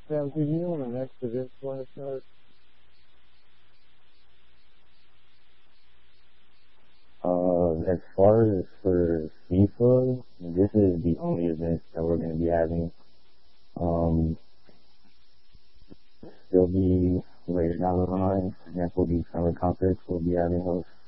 Sam, did you know when the next event's going to start? As far as for FIFA, this is the only event that we're going to be having. There'll be later down the line, for example, the summer conference we'll be having hosts